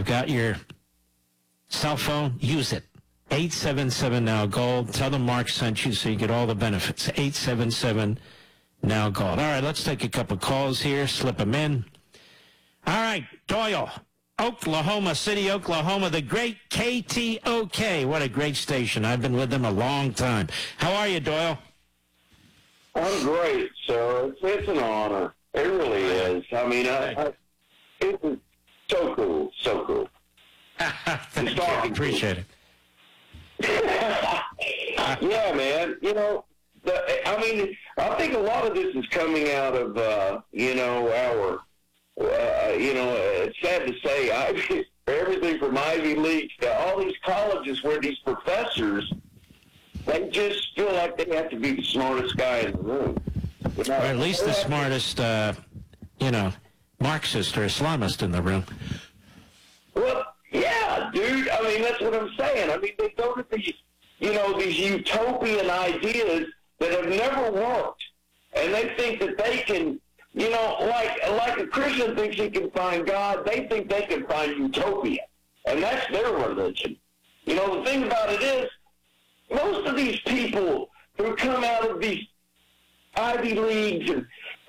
you've got your cell phone, use it. 877-NOW-GOLD. Tell them Mark sent you so you get all the benefits. 877-NOW-GOLD. All right, let's take a couple calls here. Slip them in. All right, Doyle, Oklahoma City, Oklahoma, the great KTOK. What a great station. I've been with them a long time. How are you, Doyle? I'm great, sir. It's an honor. It really is. I mean, it's so cool, so cool. Thank you. I appreciate it. Yeah, man. You know, I think a lot of this is coming out of, it's sad to say, everything from Ivy League to all these colleges where these professors, they just feel like they have to be the smartest guy in the room. Or at least the smartest, Marxist or Islamist in the room. Well, yeah, dude. I mean, that's what I'm saying. I mean, they go to these utopian ideas that have never worked. And they think that they can, like a Christian thinks he can find God, they think they can find utopia. And that's their religion. You know, the thing about it is, most of these people who come out of these Ivy Leagues and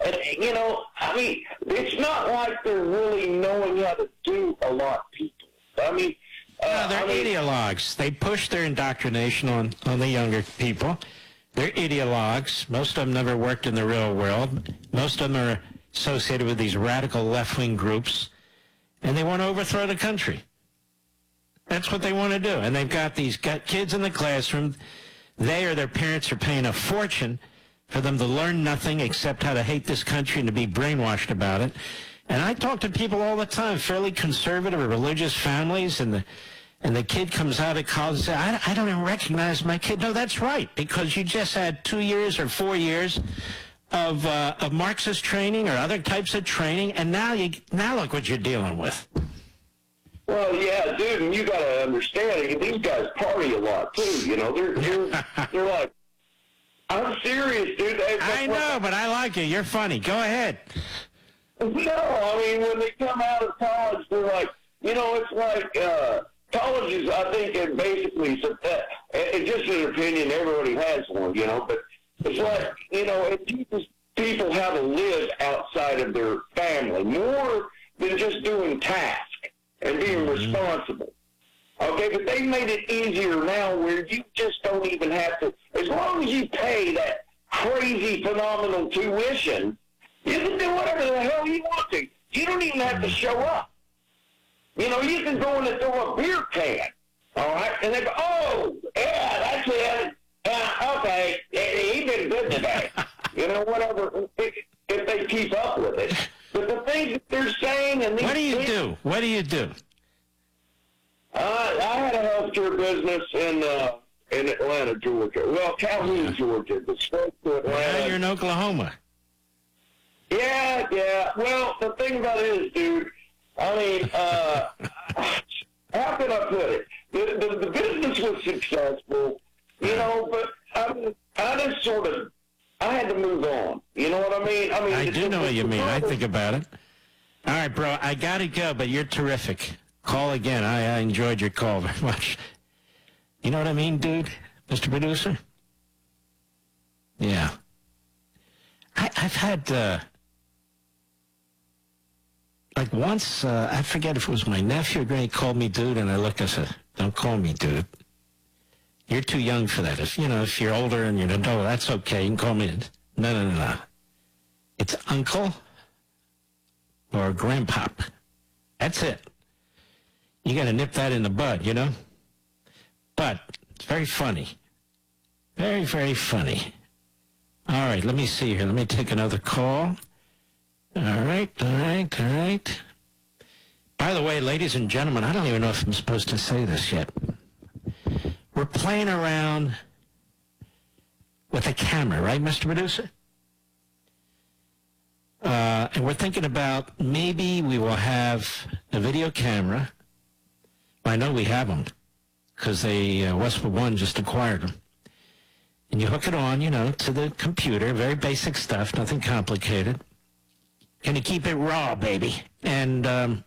it's not like they're really knowing how to do a lot of people. I mean, they're ideologues. They push their indoctrination on the younger people. They're ideologues. Most of them never worked in the real world. Most of them are associated with these radical left-wing groups, and they want to overthrow the country. That's what they want to do. And they've got kids in the classroom. They or their parents are paying a fortune for them to learn nothing except how to hate this country and to be brainwashed about it. And I talk to people all the time, fairly conservative or religious families, and the kid comes out of college and says, I don't even recognize my kid. No, that's right, because you just had 2 years or 4 years of Marxist training or other types of training, and now look what you're dealing with. Well, yeah, dude, and you got to understand, these guys party a lot, too. You know, they're like, I'm serious, dude. I know, but I like you. You're funny. Go ahead. No, I mean, when they come out of college, they're like, it's like colleges, I think, are basically, it's just an opinion, everybody has one, but it's like, it teaches people how to live outside of their family, more than just doing tasks and being responsible. Okay, but they made it easier now where you just don't even have to, as long as you pay that crazy, phenomenal tuition, you can do whatever the hell you want to. You don't even have to show up. You can go in and throw a beer can, all right? And they go, oh, yeah, that's it. Okay, he did good today. Whatever, if they keep up with it. But the things that they're saying and these What do you do? I had a healthcare business in Atlanta, Georgia. Well, Calhoun, Georgia, but straight to Atlanta. Now you're in Oklahoma. Yeah. Well, the thing about it is, dude, I mean, how can I put it? The business was successful, but I just I had to move on. You know what I mean? I do know what you mean. I think about it. All right, bro, I got to go, but you're terrific. Call again. I enjoyed your call very much. You know what I mean, dude? Mr. Producer? Yeah. I've had, once, I forget if it was my nephew or Granny called me dude, and I looked and said, don't call me dude. You're too young for that. If you're older and you're an adult, that's okay. You can call me. No. It's uncle or grandpop. That's it. You got to nip that in the bud, But it's very funny. Very, very funny. All right, let me see here. Let me take another call. All right. By the way, ladies and gentlemen, I don't even know if I'm supposed to say this yet. We're playing around with a camera, right, Mr. Producer? And we're thinking about maybe we will have a video camera. I know we have them because Westwood One just acquired them. And you hook it on, to the computer. Very basic stuff, nothing complicated. And you keep it raw, baby. And